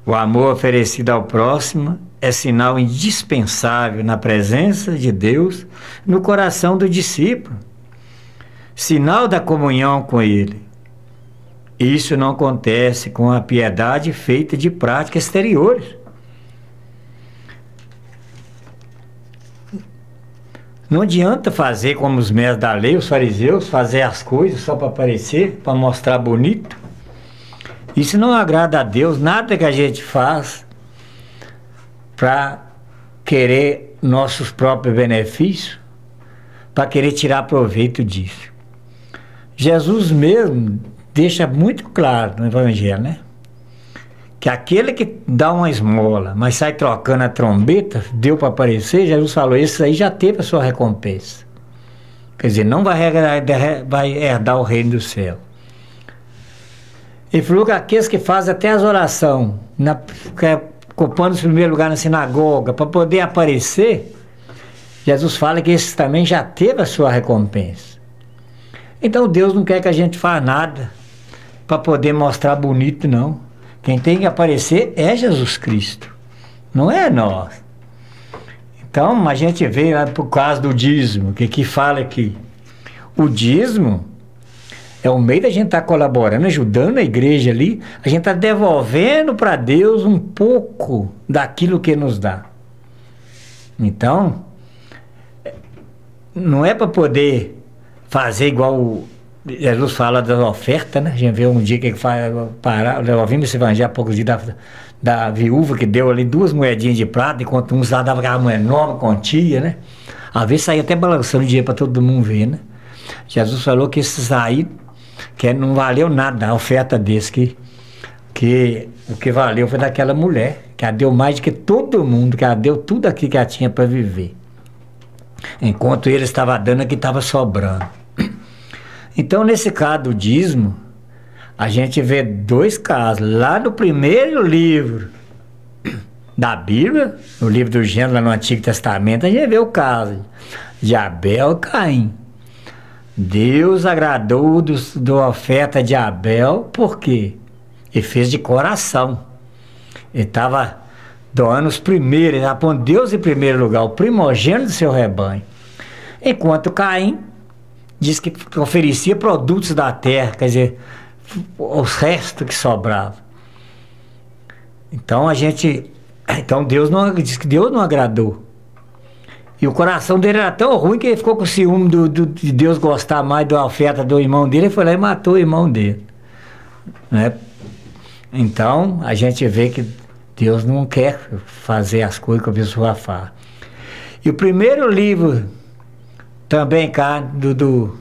O amor oferecido ao próximo é sinal indispensável na presença de Deus no coração do discípulo, sinal da comunhão com Ele. Isso não acontece com a piedade feita de práticas exteriores. Não adianta fazer como os mestres da lei, os fariseus, fazer as coisas só para aparecer, para mostrar bonito. Isso não agrada a Deus, nada que a gente faz para querer nossos próprios benefícios, para querer tirar proveito disso. Jesus mesmo deixa muito claro no Evangelho, né? Que aquele que dá uma esmola, mas sai trocando a trombeta, deu para aparecer, Jesus falou, esse aí já teve a sua recompensa. Quer dizer, não vai herdar o reino do céu. Ele falou que aqueles que fazem até as orações, ocupando o primeiro lugar na sinagoga, para poder aparecer, Jesus fala que esse também já teve a sua recompensa. Então Deus não quer que a gente faça nada para poder mostrar bonito, não. Quem tem que aparecer é Jesus Cristo, não é nós. Então a gente vê lá por causa do dízimo, que fala aqui. O dízimo é o meio da gente estar colaborando, ajudando a igreja ali, a gente está devolvendo para Deus um pouco daquilo que nos dá. Então, não é para poder fazer igual Jesus fala das ofertas, né? A gente vê um dia que ele faz, eu ouvi esse evangelho há poucos dias da viúva que deu ali 2 moedinhas de prata, enquanto uns lá davam aquela moeda enorme, quantia, né? Às vezes saía até balançando dinheiro para todo mundo ver, né? Jesus falou que esses aí, que não valeu nada a oferta desse, que o que valeu foi daquela mulher, que ela deu mais do que todo mundo, que ela deu tudo aquilo que ela tinha para viver. Enquanto ele estava dando, aqui estava sobrando. Então, nesse caso do dízimo, a gente vê 2 casos. Lá no primeiro livro da Bíblia, no livro do Gênesis, lá no Antigo Testamento, a gente vê o caso de Abel e Caim. Deus agradou da oferta de Abel, por quê? Ele fez de coração. Ele estava doando os primeiros, ele pondo Deus em primeiro lugar, o primogênito do seu rebanho. Enquanto Caim diz que oferecia produtos da terra, quer dizer, os restos que sobravam. Então Deus diz que Deus não agradou. E o coração dele era tão ruim que ele ficou com ciúme de Deus gostar mais da oferta do irmão dele, ele foi lá e matou o irmão dele, né? Então a gente vê que Deus não quer fazer as coisas que a pessoa faz. E o primeiro livro também cá do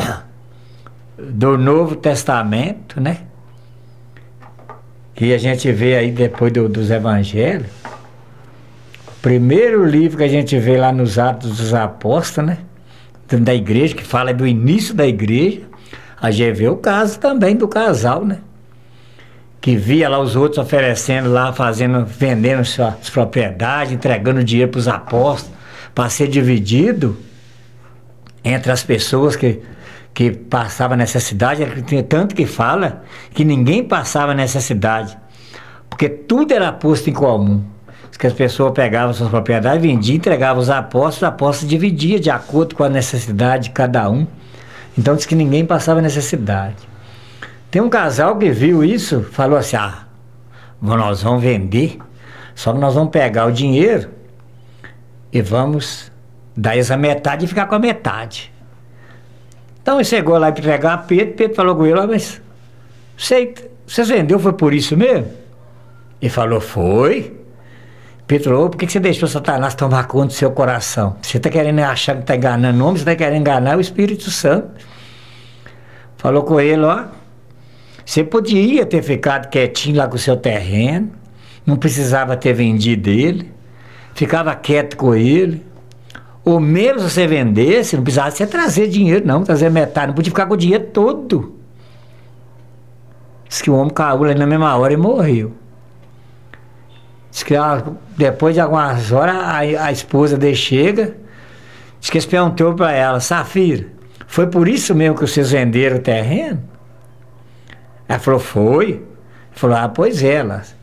Novo Testamento, né? Que a gente vê aí depois dos Evangelhos. Primeiro livro que a gente vê lá nos Atos dos Apóstolos, né? Da igreja, que fala do início da igreja. A gente vê o caso também do casal, né? Que via lá os outros oferecendo lá, vendendo suas propriedades, entregando dinheiro para os apóstolos, para ser dividido entre as pessoas que passavam necessidade. Tanto que fala que ninguém passava necessidade, porque tudo era posto em comum. Que as pessoas pegavam suas propriedades, vendiam, entregavam os apóstolos dividiam de acordo com a necessidade de cada um. Então diz que ninguém passava necessidade. Tem um casal que viu isso, falou assim, nós vamos vender, só que nós vamos pegar o dinheiro e vamos dar eles a metade e ficar com a metade. Então ele chegou lá para pegar Pedro falou com ele, mas você vendeu, foi por isso mesmo? Ele falou, foi. Pedro falou, por que você deixou Satanás tomar conta do seu coração? Você está querendo achar que está enganando o homem, você está querendo enganar o Espírito Santo. Falou com ele, você podia ter ficado quietinho lá com o seu terreno, não precisava ter vendido ele, ficava quieto com ele, ou mesmo se você vendesse, não precisava você trazer dinheiro não, trazer metade, não podia ficar com o dinheiro todo. Diz que o homem caiu ali na mesma hora e morreu. Diz que depois de algumas horas a esposa dele chega, diz que eles perguntou para ela, Safira, foi por isso mesmo que vocês venderam o terreno? Ela falou, foi. Ele falou, pois é,